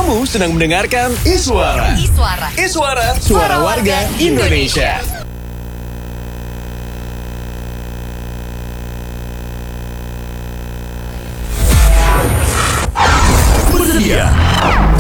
Kamu sedang mendengarkan Iswara. Iswara. Iswara, suara warga Indonesia. Bersedia